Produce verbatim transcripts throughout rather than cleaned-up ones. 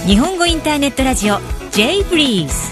日本語インターネットラジオ J ブリーズ。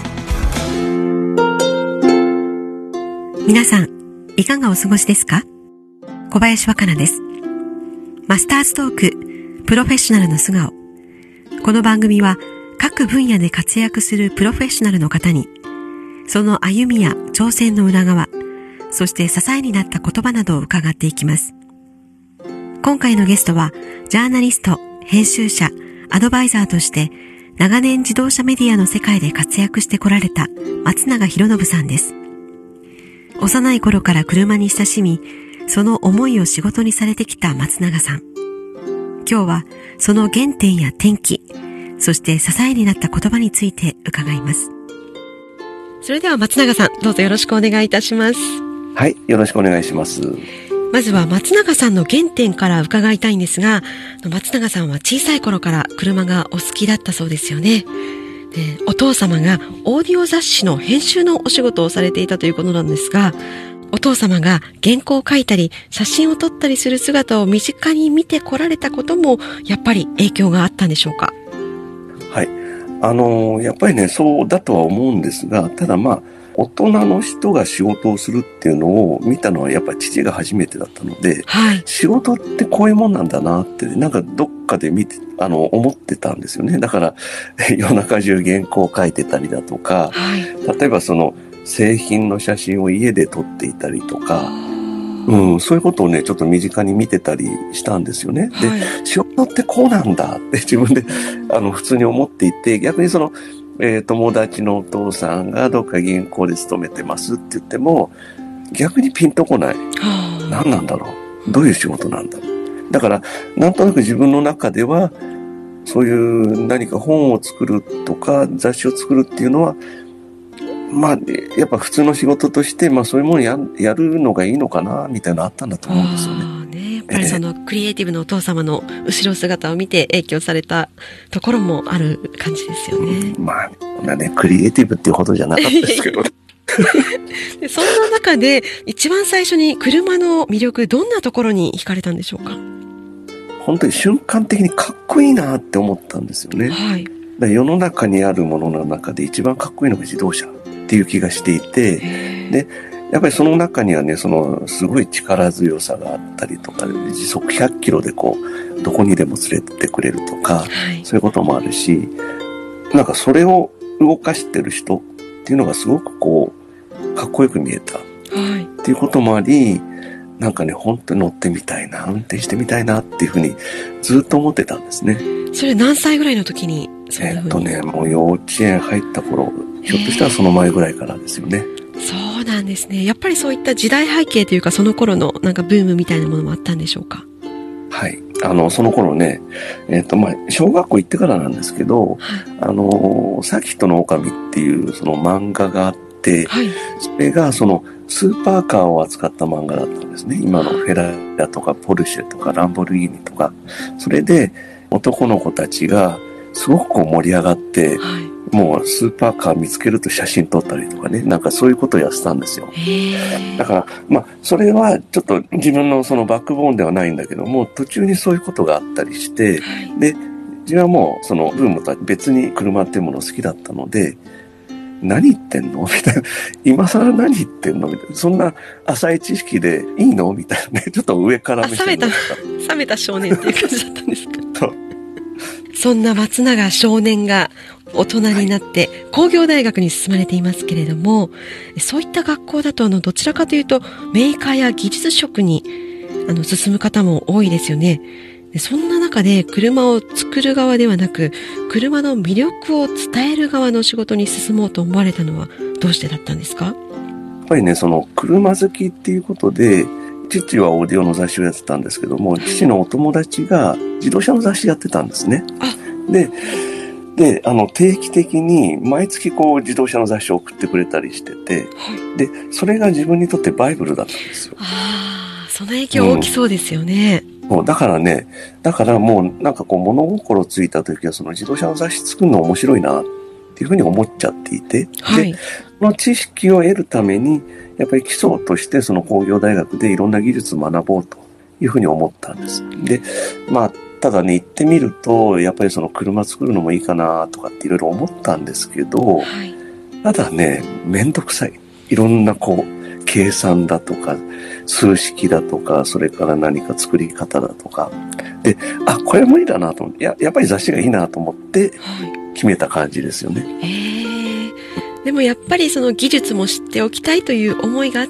皆さんいかがお過ごしですか？小林若菜です。マスターズトークプロフェッショナルの素顔。この番組は各分野で活躍するプロフェッショナルの方に、その歩みや挑戦の裏側、そして支えになった言葉などを伺っていきます。今回のゲストはジャーナリスト、編集者、アドバイザーとして長年自動車メディアの世界で活躍してこられた松永博信さんです。幼い頃から車に親しみ、その思いを仕事にされてきた松永さん。今日はその原点や転機、そして支えになった言葉について伺います。それでは松永さん、どうぞよろしくお願いいたします。 はい、よろしくお願いします。 まずは松永さんの原点から伺いたいんですが、松永さんは小さい頃から車がお好きだったそうですよね。で、お父様がオーディオ雑誌の編集のお仕事をされていたということなんですが、お父様が原稿を書いたり写真を撮ったりする姿を身近に見てこられたこともやっぱり影響があったんでしょうか？ はい、あのやっぱりね、そうだとは思うんですが、ただまあ大人の人が仕事をするっていうのを見たのはやっぱり父が初めてだったので、はい、仕事ってこういうもんなんだなってなんかどっかで見てあの思ってたんですよね。だから夜中中原稿を書いてたりだとか、はい、例えばその製品の写真を家で撮っていたりとか、うん、そういうことをねちょっと身近に見てたりしたんですよね。で、はい、仕事ってこうなんだって自分であの普通に思っていて、逆にそのえー、友達のお父さんがどっか銀行で勤めてますって言っても逆にピンとこない。何なんだろう、どういう仕事なんだろう。だからなんとなく自分の中ではそういう何か本を作るとか雑誌を作るっていうのはまあやっぱ普通の仕事として、まあ、そういうものを や, やるのがいいのかなみたいなのあったんだと思うんですよね。 やっぱりそのクリエイティブのお父様の後ろ姿を見て影響されたところもある感じですよね。 まあそんなねクリエイティブっていうほどじゃなかったですけどでそんな中で一番最初に車の魅力、どんなところに惹かれたんでしょうか？ 本当に瞬間的にかっこいいなって思ったんですよね。はい、だ世の中にあるものの中で一番かっこいいのが自動車っていう気がしていて、でやっぱりその中にはね、そのすごい力強さがあったりとか、時速ひゃっキロでこうどこにでも連れてってくれるとか、はい、そういうこともあるし、なんかそれを動かしてる人っていうのがすごくこうかっこよく見えた、はい、っていうこともあり、なんかね本当に乗ってみたいな、運転してみたいなっていうふうにずっと思ってたんですね。 それ何歳ぐらいの時にそんなえっとねもう幼稚園入った頃、ひょっとしたらその前ぐらいからですよね。 そうなんですね。やっぱりそういった時代背景というかその頃のなんかブームみたいなものもあったんでしょうか？ はい。あの、その頃ね、えっと、まあ、小学校行ってからなんですけど、はい、あの、サーキットの狼っていうその漫画があって、はい、それがそのスーパーカーを扱った漫画だったんですね。今のフェラーリとかポルシェとかランボルギーニとか。それで男の子たちがすごくこう盛り上がって、はい、もうスーパーカー見つけると写真撮ったりとかね、なんかそういうことをやってたんですよ。だから、まあ、それはちょっと自分のそのバックボーンではないんだけども、途中にそういうことがあったりして、はい、で、自分はもうそのブームとは別に車っていうもの好きだったので、何言ってんのみたいな。今更何言ってんのみたいな。そんな浅い知識でいいのみたいなね。ちょっと上から目線冷めた、冷めた少年っていう感じだったんですか？そうそんな松永少年が大人になって工業大学に進まれていますけれども、そういった学校だとあのどちらかというとメーカーや技術職にあの進む方も多いですよね。そんな中で車を作る側ではなく車の魅力を伝える側の仕事に進もうと思われたのはどうしてだったんですか？やっぱりね、その車好きっていうことで、父はオーディオの雑誌をやってたんですけども、父のお友達が自動車の雑誌やってたんですね。で、で、あの、定期的に毎月こう自動車の雑誌を送ってくれたりしてて、はい、で、それが自分にとってバイブルだったんですよ。 ああ、その影響大きそうですよね。 うん、もうだからね、だからもうなんかこう物心ついた時はその自動車の雑誌作るの面白いなっていうふうに思っちゃっていて、はい、で、その知識を得るために、やっぱり基礎としてその工業大学でいろんな技術を学ぼうというふうに思ったんです。で、まあ、 ただね、行ってみると、やっぱりその車作るのもいいかなとかっていろいろ思ったんですけど、はい、ただね、めんどくさい。いろんなこう、計算だとか、数式だとか、それから何か作り方だとか。で、あ、これ無理だなと思って、や、やっぱり雑誌がいいなと思って決めた感じですよね。 はい、えー、でもやっぱりその技術も知っておきたいという思いがあって、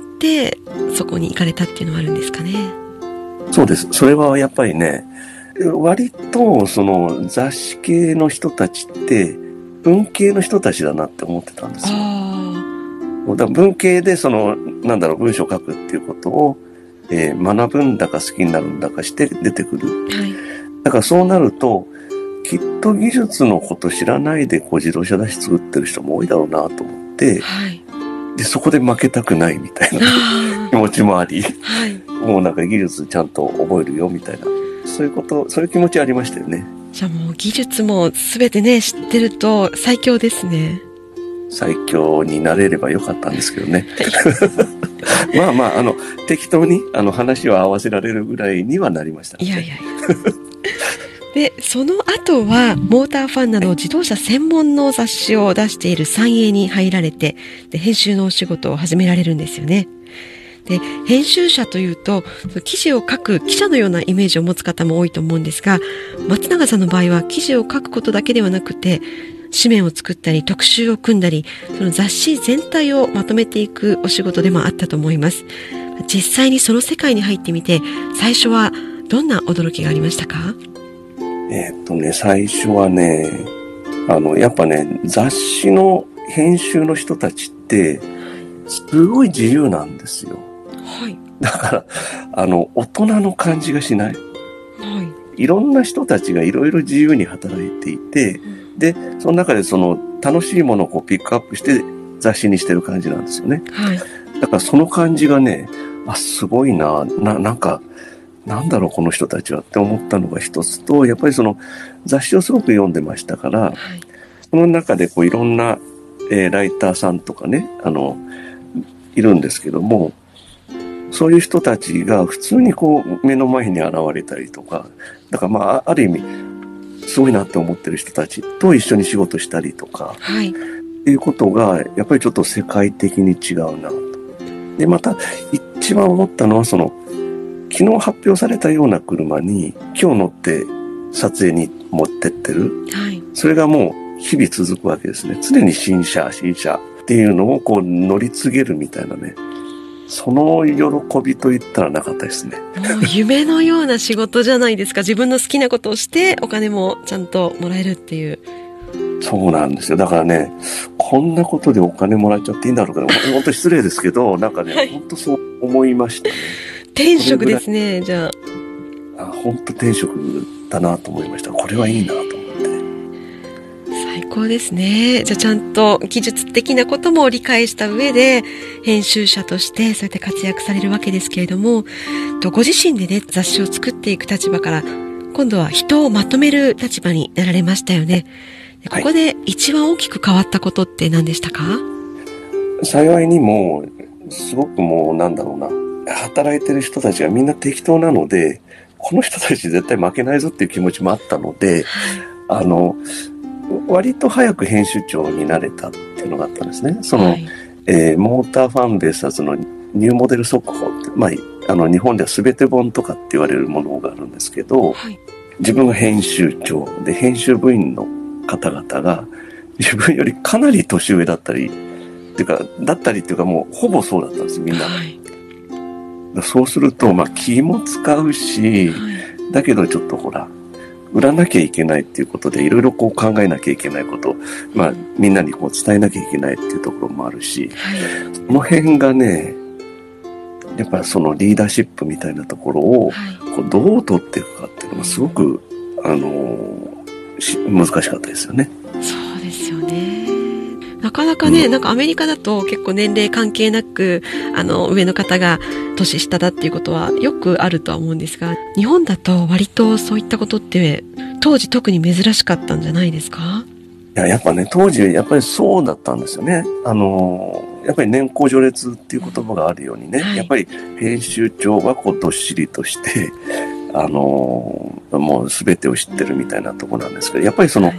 そこに行かれたっていうのはあるんですかね。 そうです。それはやっぱりね、割とその雑誌系の人たちって文系の人たちだなって思ってたんですよ。だから文系でそのなんだろう文章を書くっていうことを、えー、学ぶんだか好きになるんだかして出てくる。はい、だからそうなるときっと技術のこと知らないでこう自動車雑誌作ってる人も多いだろうなと思って、はい、でそこで負けたくないみたいな気持ちもあり、はい、もうなんか技術ちゃんと覚えるよみたいな。そういうこと、そういう気持ちありましたよね。 じゃあもう技術もすべてね、知ってると最強ですね。 最強になれればよかったんですけどね。まあまあ、あの、適当にあの話を合わせられるぐらいにはなりましたね。 いやいやいや。で、その後は、モーターファンなど自動車専門の雑誌を出しているサンエーに入られて、で、編集のお仕事を始められるんですよね。で、編集者というと、記事を書く記者のようなイメージを持つ方も多いと思うんですが、松永さんの場合は記事を書くことだけではなくて、紙面を作ったり、特集を組んだり、その雑誌全体をまとめていくお仕事でもあったと思います。実際にその世界に入ってみて、最初はどんな驚きがありましたか？ えーっとね、最初はね、あの、やっぱね、雑誌の編集の人たちって、すごい自由なんですよ。はい。だから、あの、大人の感じがしない。はい。いろんな人たちがいろいろ自由に働いていて、うん、で、その中でその楽しいものをこうピックアップして雑誌にしてる感じなんですよね。はい。だからその感じがね、あ、すごいな、な、なんか、なんだろうこの人たちはって思ったのが一つと、やっぱりその雑誌をすごく読んでましたから、はい、その中でこういろんな、えー、ライターさんとかね、あの、いるんですけども、そういう人たちが普通にこう目の前に現れたりとか、だからまあある意味すごいなって思ってる人たちと一緒に仕事したりとか、はい、っていうことがやっぱりちょっと世界的に違うなと。でまた一番思ったのはその昨日発表されたような車に今日乗って撮影に持ってってる、はい、それがもう日々続くわけですね。常に新車新車っていうのをこう乗り継げるみたいなね。その喜びと言ったらなかったですね。 もう夢のような仕事じゃないですか。自分の好きなことをしてお金もちゃんともらえるっていう。 そうなんですよ。だからね、こんなことでお金もらっちゃっていいんだろうかね。本当失礼ですけど、なんかね、はい、本当そう思いましたね。 天職ですね、じゃあ。 あ、本当天職だなと思いました。これはいいなと思って。 最高ですね。じゃあちゃんと技術的なことも理解した上で、編集者としてそうやって活躍されるわけですけれども、ご自身でね、雑誌を作っていく立場から、今度は人をまとめる立場になられましたよね。ここで一番大きく変わったことって何でしたか？はい、 幸いにも、すごくもうなんだろうな、働いてる人たちがみんな適当なので、この人たち絶対負けないぞっていう気持ちもあったので、あの、割と早く編集長になれたっていうのがあったんですね。その、はい、えー、モーターファンベースターズのニューモデル速報って、まあ、あの、日本では全て本とかって言われるものがあるんですけど、はい、自分が編集長で、編集部員の方々が自分よりかなり年上だったり、っていうか、だったりっていうかもうほぼそうだったんです、みんな。はい、そうすると、まあ気も使うし、はい、だけどちょっとほら、売らなきゃいけないっていうことでいろいろこう考えなきゃいけないことを、まあみんなにこう伝えなきゃいけないっていうところもあるし、はい、その辺がね、やっぱりそのリーダーシップみたいなところをこうどう取っていくかっていうのがすごく、あのー、難しかったですよね。 そうですよね。なかなかね、うん、なんかアメリカだと結構年齢関係なく、あの、上の方が年下だっていうことはよくあるとは思うんですが、日本だと割とそういったことって当時特に珍しかったんじゃないですか？ いや、やっぱね、当時やっぱりそうだったんですよね。あの、やっぱり年功序列っていう言葉があるようにね、はい、やっぱり編集長はこうどっしりとして、あの、 もう全てを知ってるみたいなところなんですけど、やっぱりその、はい、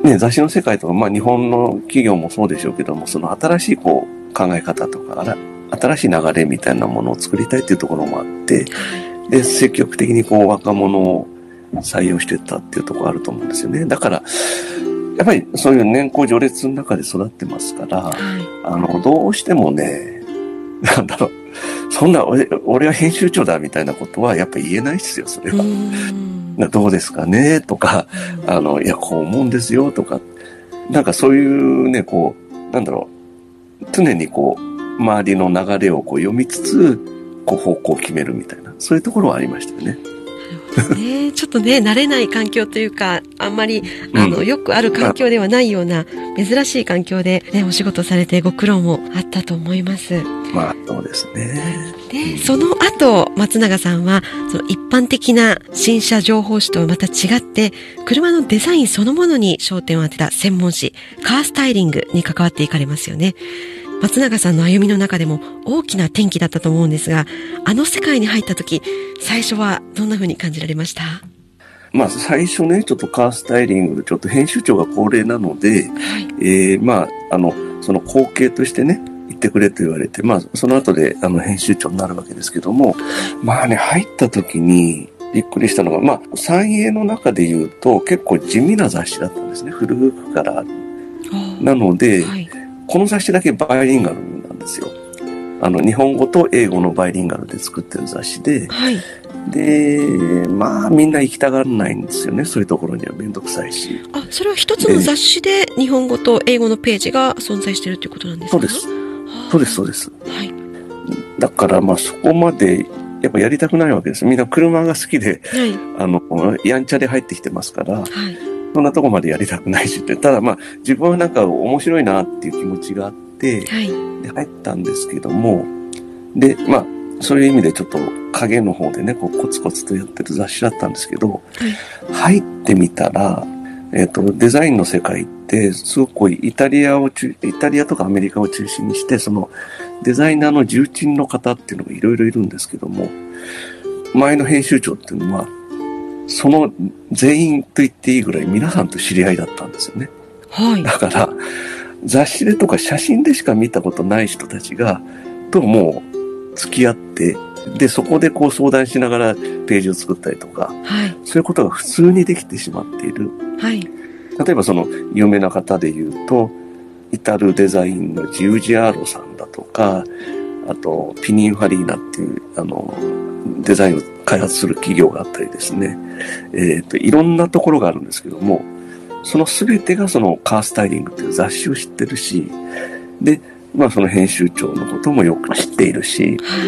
ね、雑誌の世界とか、まあ日本の企業もそうでしょうけども、その新しいこう考え方とか、あら新しい流れみたいなものを作りたいっていうところもあって、で、積極的にこう若者を採用していったっていうところあると思うんですよね。だから、やっぱりそういう年功序列の中で育ってますから、はい、あの、どうしてもね、なんだろう、そんな俺、俺は編集長だみたいなことはやっぱり言えないですよ、それは。どうですかねとか、あの、いや、こう思うんですよとか、なんかそういうね、こう、なんだろう、常にこう、周りの流れをこう読みつつ、こう方向を決めるみたいな、そういうところはありましたよね。 ね、ちょっとね、慣れない環境というか、あんまり、あの、うん、よくある環境ではないような、珍しい環境でね、お仕事されてご苦労もあったと思います。 まあ、そうですね。 で、その後、松永さんは、その一般的な新車情報誌とはまた違って、車のデザインそのものに焦点を当てた専門誌、カースタイリングに関わっていかれますよね。松永さんの歩みの中でも大きな転機だったと思うんですが、あの世界に入った時、最初はどんな風に感じられました？ まあ最初ね、ちょっとカースタイリング、ちょっと編集長が高齢なので、はい、えー、まあ、あの、その後継としてね、行ってくれと言われて、まあその後であの編集長になるわけですけども、まあね、入った時にびっくりしたのが、まあ三栄の中で言うと結構地味な雑誌だったんですね、古くから。なので、はい、この雑誌だけバイリンガルなんですよ。あの、日本語と英語のバイリンガルで作ってる雑誌で、はい、で、まあみんな行きたがらないんですよね。そういうところにはめんどくさいし。 あ、それは一つの雑誌で日本語と英語のページが存在しているということなんですか？ そうです。そうです、そうです。はい。だからまあそこまでやっぱやりたくないわけです。みんな車が好きで、はい、あの、やんちゃで入ってきてますから、はい、そんなとこまでやりたくないしって、ただまあ自分はなんか面白いなっていう気持ちがあって、はい、で入ったんですけども、で、まあそういう意味でちょっと影の方でね、こうコツコツとやってる雑誌だったんですけど、はい、入ってみたら、えっと、デザインの世界ってすごくこうイタリアを中、イタリアとかアメリカを中心にして、そのデザイナーの重鎮の方っていうのがいろいろいるんですけども、前の編集長っていうのは、その全員と言っていいぐらい皆さんと知り合いだったんですよね。はい。だから、雑誌でとか写真でしか見たことない人たちが、ともう付き合って、で、そこでこう相談しながらページを作ったりとか、はい、そういうことが普通にできてしまっている。はい。例えばその有名な方で言うと、イタルデザインのジウジアーロさんだとか、あとピニンファリーナっていうあのデザインを開発する企業があったりですね、えっといろんなところがあるんですけども、そのすべてがそのカースタイリングっていう雑誌を知ってるし、で、まあその編集長のこともよく知っているし、はい、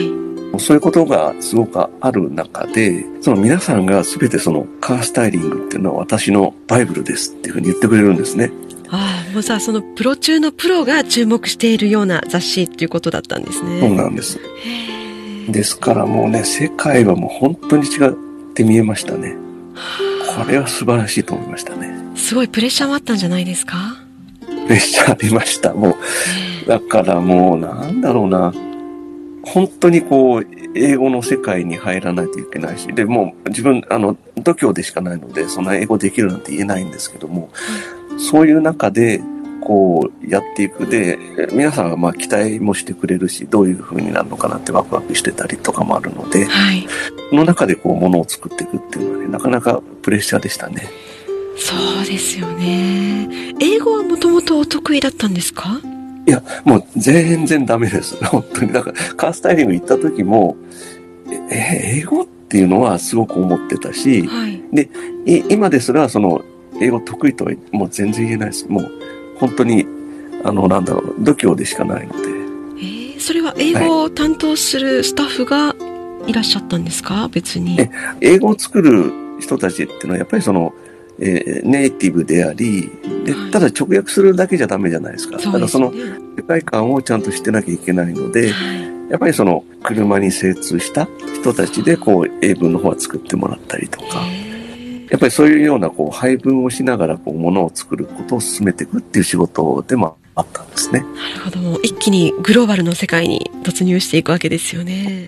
そういうことがすごくある中で、その皆さんがすべてそのカースタイリングっていうのは私のバイブルですっていうふうに言ってくれるんですね。 ああ、もうさ、そのプロ中のプロが注目しているような雑誌っていうことだったんですね。 そうなんです。ですからもうね、世界はもう本当に違って見えましたね。これは素晴らしいと思いましたね。 すごいプレッシャーもあったんじゃないですか？ プレッシャーありました。もう、だからもうなんだろうな。本当にこう、英語の世界に入らないといけないし、で、もう自分、あの、度胸でしかないので、そんな英語できるなんて言えないんですけども、うん、そういう中で、こう、やっていくで、皆さんがまあ期待もしてくれるし、どういう風になるのかなってワクワクしてたりとかもあるので、はい、その中でこう、ものを作っていくっていうのはね、なかなかプレッシャーでしたね。 そうですよね。英語はもともとお得意だったんですか？ いや、もう全然ダメです。本当に。だから、カースタイリング行った時も、え、英語っていうのはすごく思ってたし、はい、で、今ですら、その、英語得意とはもう全然言えないです。もう、本当に、あの、なんだろう、度胸でしかないので。えー、それは英語を担当するスタッフがいらっしゃったんですか？はい、別に。 え、英語を作る人たちっていうのは、やっぱりその、えー、ネイティブであり、で、ただ直訳するだけじゃダメじゃないですか。はい、ただその世界観をちゃんとしてなきゃいけないので、はい、やっぱりその車に精通した人たちでこう英文の方は作ってもらったりとか、やっぱりそういうようなこう配分をしながらこうものを作ることを進めていくっていう仕事でもあったんですね。 なるほど。もう一気にグローバルの世界に突入していくわけですよね。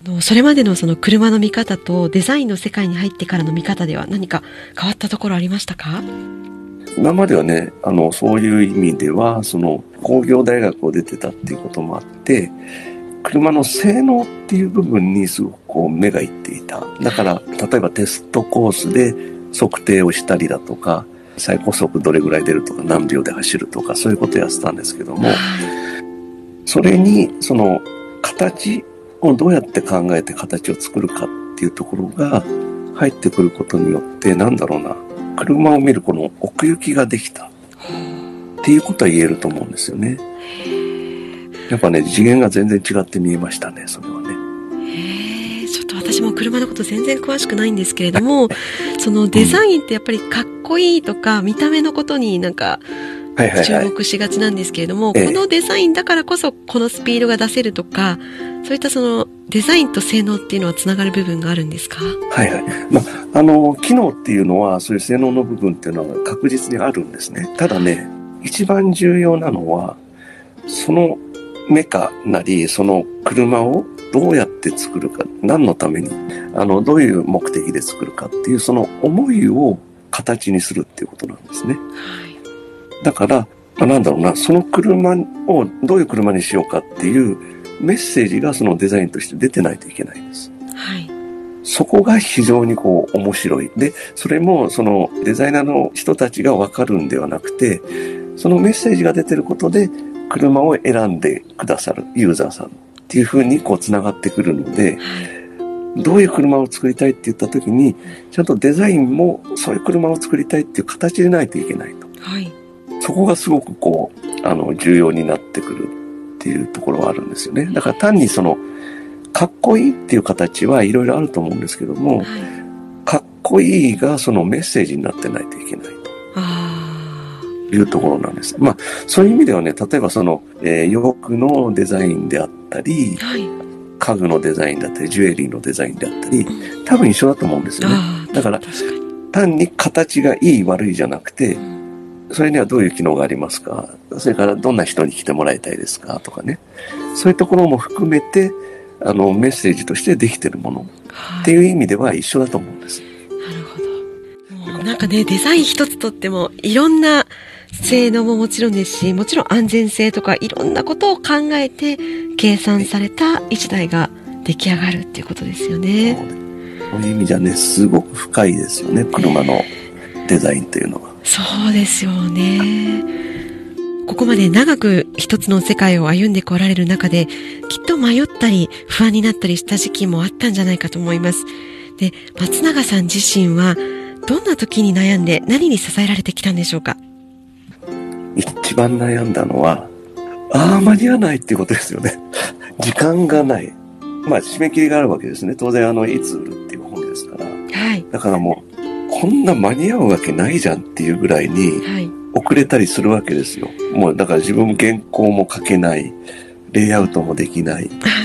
それまでのその車の見方とデザインの世界に入ってからの見方では何か変わったところありましたか？ 今まではね、あの、そういう意味では、その工業大学を出てたっていうこともあって、車の性能っていう部分にすごくこう目がいっていた。だから、例えばテストコースで測定をしたりだとか、最高速どれぐらい出るとか、何秒で走るとか、そういうことをやってたんですけども、それに、その、形をどうやって考えて形を作るかっていうところが入ってくることによって、なんだろうな、車を見るこの奥行きができたっていうことは言えると思うんですよね。やっぱね、次元が全然違って見えましたね、それはね。 へえ、ちょっと私も車のこと全然詳しくないんですけれども、そのデザインってやっぱりかっこいいとか、見た目のことになんか注目しがちなんですけれども、はいはいはい、このデザインだからこそこのスピードが出せるとか、そういったそのデザインと性能っていうのはつながる部分があるんですか？ はいはい。まあ、あの、機能っていうのは、そういう性能の部分っていうのは確実にあるんですね。ただね、一番重要なのは、そのメカなり、その車をどうやって作るか、何のために、あの、どういう目的で作るかっていう、その思いを形にするっていうことなんですね。はい。だから、まあ、なんだろうな、その車をどういう車にしようかっていうメッセージがそのデザインとして出てないといけないんです。はい。そこが非常にこう面白い。で、それもそのデザイナーの人たちがわかるんではなくて、そのメッセージが出てることで車を選んでくださるユーザーさんっていう風にこう繋がってくるので、はい、どういう車を作りたいって言った時に、ちゃんとデザインもそういう車を作りたいっていう形でないといけないと。はい。そこがすごくこう、あの、重要になってくるっていうところはあるんですよね。だから単にその、かっこいいっていう形はいろいろあると思うんですけども、はい、かっこいいがそのメッセージになってないといけないというところなんです。まあ、そういう意味ではね、例えばその、えー、洋服のデザインであったり、はい、家具のデザインだったり、ジュエリーのデザインであったり、多分一緒だと思うんですよね。だから、単に形がいい悪いじゃなくて、それにはどういう機能がありますか？それからどんな人に来てもらいたいですか？とかね。そういうところも含めて、あの、メッセージとしてできてるものっていう意味では一緒だと思うんです。 なるほど。もうなんかね、デザイン一つとってもいろんな性能ももちろんですし、もちろん安全性とかいろんなことを考えて計算された一台が出来上がるっていうことですよね。 そういう意味じゃね、すごく深いですよね、車のデザインというのは。 そうですよね。ここまで長く一つの世界を歩んでこられる中で、きっと迷ったり不安になったりした時期もあったんじゃないかと思います。で、松永さん自身はどんな時に悩んで何に支えられてきたんでしょうか？ 一番悩んだのは、ああ、間に合わないっていうことですよね。時間がない。まあ、締め切りがあるわけですね。当然、あの、いつ売るっていう本ですから。はい。だからもう、こんな間に合うわけないじゃんっていうぐらいに、はい。遅れたりするわけですよ。もうだから自分も原稿も書けない、レイアウトもできない。はい、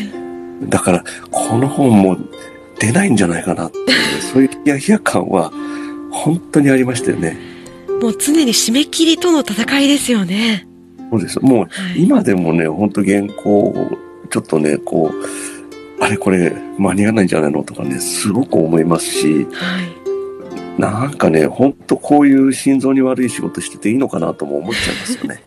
だからこの本も出ないんじゃないかなっていう、そういうヒヤヒヤ感は本当にありましたよね。 もう常に締め切りとの戦いですよね。 そうです。もう今でもね、本当原稿をちょっとね、こう、あれこれ間に合わないんじゃないのとかね、すごく思いますし、はい、なんかね、ほんとこういう心臓に悪い仕事してていいのかなとも思っちゃいますよね。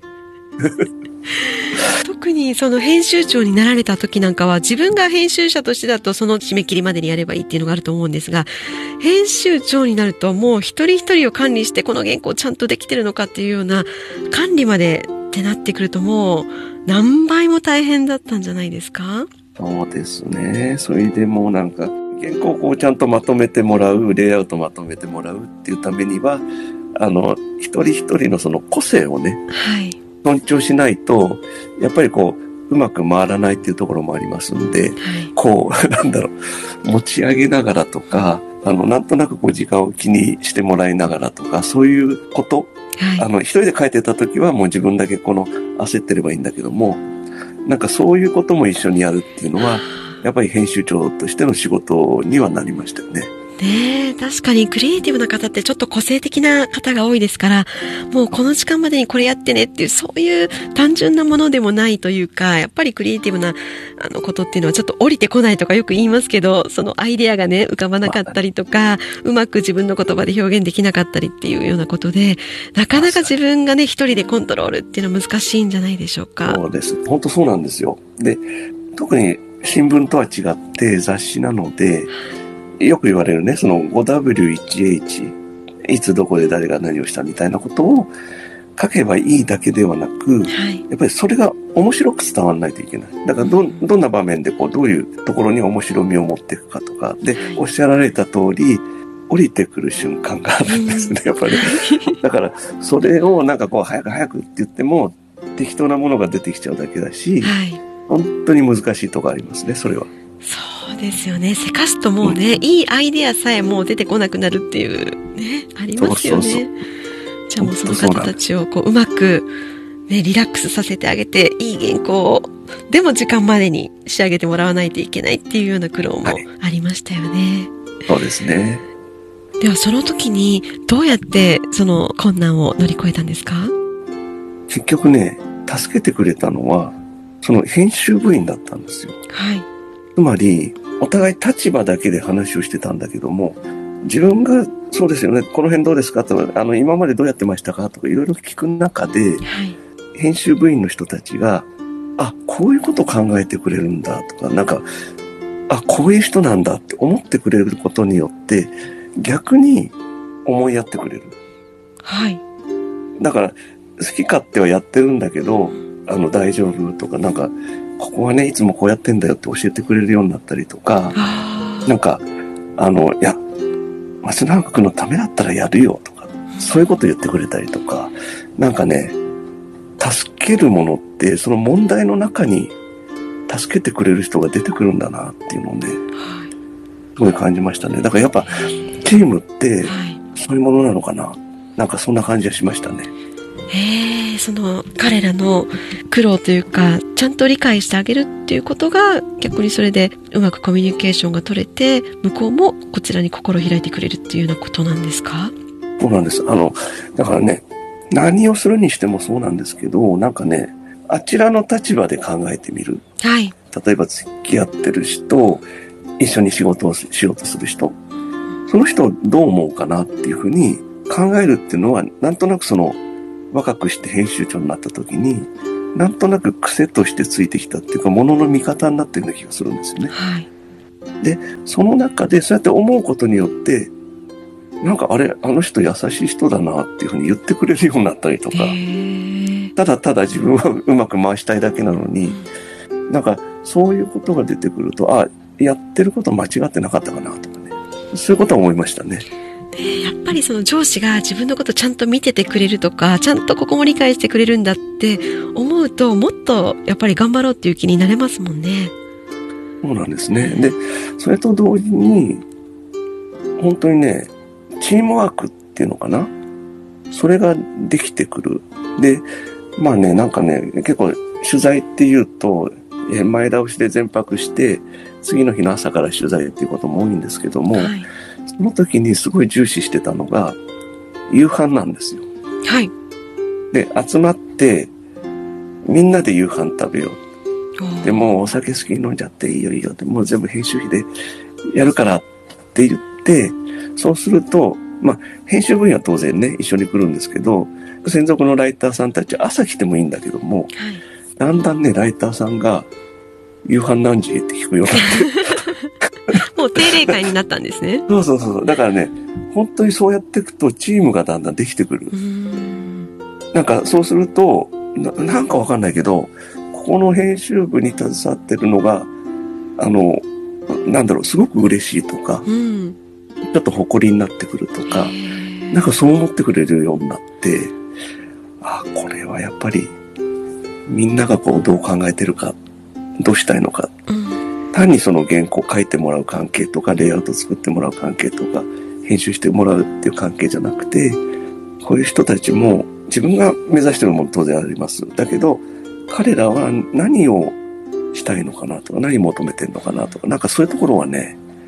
特にその編集長になられた時なんかは、自分が編集者としてだとその締め切りまでにやればいいっていうのがあると思うんですが、編集長になるともう一人一人を管理して、この原稿ちゃんとできてるのかっていうような管理までってなってくると、もう何倍も大変だったんじゃないですか？ そうですね。それでもうなんか、原稿をこうちゃんとまとめてもらう、レイアウトまとめてもらうっていうためには、あの、一人一人のその個性をね、はい、尊重しないと、やっぱりこう、うまく回らないっていうところもありますんで、はい、こう、なんだろう、持ち上げながらとか、あの、なんとなくこう時間を気にしてもらいながらとか、そういうこと、はい、あの、一人で書いてた時はもう自分だけこの焦ってればいいんだけども、なんかそういうことも一緒にやるっていうのは、やっぱり編集長としての仕事にはなりましたよね。 ねえ、確かにクリエイティブな方ってちょっと個性的な方が多いですから、もうこの時間までにこれやってねっていう、そういう単純なものでもないというか、やっぱりクリエイティブなあのことっていうのはちょっと降りてこないとかよく言いますけど、そのアイデアがね、浮かばなかったりとか、うまく自分の言葉で表現できなかったりっていうようなことで、なかなか自分がね、一人でコントロールっていうのは難しいんじゃないでしょうか。 そうです。本当そうなんですよ。で、特に新聞とは違って雑誌なので、よく言われるね、その ごダブリューワンエイチ、いつどこで誰が何をしたみたいなことを書けばいいだけではなく、はい、やっぱりそれが面白く伝わらないといけない。だからど、どんな場面でこう、どういうところに面白みを持っていくかとか、で、おっしゃられた通り、降りてくる瞬間があるんですね、やっぱり。だから、それをなんかこう、早く早くって言っても、適当なものが出てきちゃうだけだし、はい、本当に難しいところありますね、それは。 そうですよね。せかすともうね、うん、いいアイデアさえもう出てこなくなるっていうね、ありますよね。そうそうそう。じゃあもうその方たちをこう、うまく、ね、リラックスさせてあげて、いい原稿を、でも時間までに仕上げてもらわないといけないっていうような苦労もありましたよね。はい、 そうですね。 ではその時に、どうやってその困難を乗り越えたんですか？ 結局ね、助けてくれたのは、その編集部員だったんですよ。 はい。 つまり、お互い立場だけで話をしてたんだけども、自分が、そうですよね、この辺どうですかとか、あの、今までどうやってましたかとか、いろいろ聞く中で、はい、編集部員の人たちが、あ、こういうこと考えてくれるんだとか、なんか、あ、こういう人なんだって思ってくれることによって、逆に思いやってくれる。 はい。 だから、好き勝手はやってるんだけど、あの、大丈夫とか、なんか、ここはね、いつもこうやってんだよって教えてくれるようになったりとか、なんか、あの、いや、松永君のためだったらやるよとか、そういうこと言ってくれたりとか、なんかね、助けるものって、その問題の中に助けてくれる人が出てくるんだなっていうのをね、すごい感じましたね。だからやっぱ、チームって、そういうものなのかな。なんかそんな感じがしましたね。 へえ、その彼らの苦労というか、ちゃんと理解してあげるっていうことが、逆にそれでうまくコミュニケーションが取れて、向こうもこちらに心を開いてくれるっていうようなことなんですか？ そうなんです。あの、だからね、何をするにしてもそうなんですけど、なんかね、あちらの立場で考えてみる。 はい。 例えば付き合ってる人、一緒に仕事をしようとする人、その人をどう思うかなっていうふうに考えるっていうのは、なんとなくその、若くして編集長になった時に、なんとなく癖としてついてきたっていうか、ものの見方になってるような気がするんですよね。 はい。 で、その中でそうやって思うことによって、なんかあれ、あの人優しい人だなっていうふうに言ってくれるようになったりとか、ただただ自分はうまく回したいだけなのに、なんかそういうことが出てくると、あ、やってること間違ってなかったかなとかね。そういうことは思いましたね。 やっぱりその上司が自分のことちゃんと見ててくれるとか、ちゃんとここも理解してくれるんだって思うと、もっとやっぱり頑張ろうっていう気になれますもんね。 そうなんですね。で、それと同時に、本当にね、チームワークっていうのかな、それができてくる。で、まあね、なんかね、結構取材っていうと、前倒しで全泊して、次の日の朝から取材っていうことも多いんですけども、はい、その時にすごい重視してたのが、夕飯なんですよ。 はい。 で、集まって、みんなで夕飯食べよう。で、もうお酒好きに飲んじゃっていいよいいよって、もう全部編集費でやるからって言って、そうすると、まあ、編集部員は当然ね、一緒に来るんですけど、専属のライターさんたちは朝来てもいいんだけども、はい、だんだんね、ライターさんが、夕飯何時って聞くようになって。 もう定例会になったんですね。 そうそうそう。だからね、本当にそうやっていくとチームがだんだんできてくる。うーん、なんかそうするとな、なんかわかんないけど、ここの編集部に携わってるのが、あの、なんだろう、すごく嬉しいとか、うん、ちょっと誇りになってくるとか、なんかそう思ってくれるようになって、あ、これはやっぱりみんながこうどう考えてるか、どうしたいのか、うん、単にその原稿書いてもらう関係とか、レイアウト作ってもらう関係とか、編集してもらうっていう関係じゃなくて、こういう人たちも自分が目指してるもの当然あります。だけど、彼らは何をしたいのかなとか、何求めてるのかなとか、なんかそういうところはね、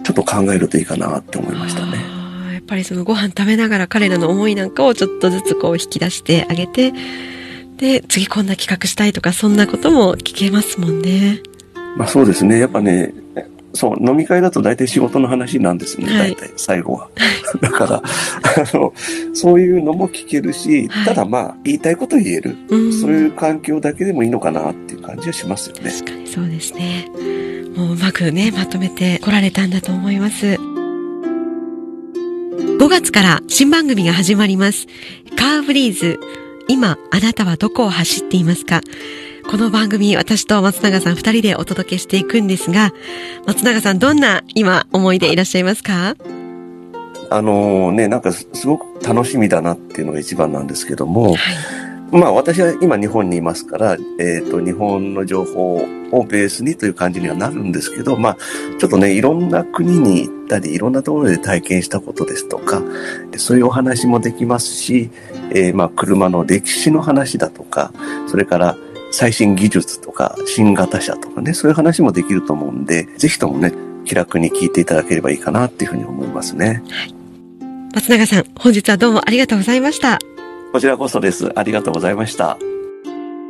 ちょっと考えるといいかなって思いましたね。 やっぱりそのご飯食べながら彼らの思いなんかをちょっとずつこう引き出してあげて、で、次こんな企画したいとか、そんなことも聞けますもんね。 まあそうですね。やっぱね、そう、飲み会だと大体仕事の話なんですね。はい、大体、最後は。だから、あの、そういうのも聞けるし、はい、ただまあ、言いたいこと言える、うん。そういう環境だけでもいいのかなっていう感じはしますよね。 確かにそうですね。もううまくね、まとめて来られたんだと思います。ごがつから新番組が始まります。カーブリーズ。今、あなたはどこを走っていますか？この番組、私と松永さん二人でお届けしていくんですが、松永さんどんな今思いでいらっしゃいますか？ あのね、なんかすごく楽しみだなっていうのが一番なんですけども、はい、まあ私は今日本にいますから、えっと、日本の情報をベースにという感じにはなるんですけど、まあちょっとね、いろんな国に行ったり、いろんなところで体験したことですとか、そういうお話もできますし、えー、まあ車の歴史の話だとか、それから最新技術とか新型車とかね、そういう話もできると思うんで、ぜひともね、気楽に聞いていただければいいかなっていうふうに思いますね。はい、 松永さん、本日はどうもありがとうございました。 こちらこそです。ありがとうございました。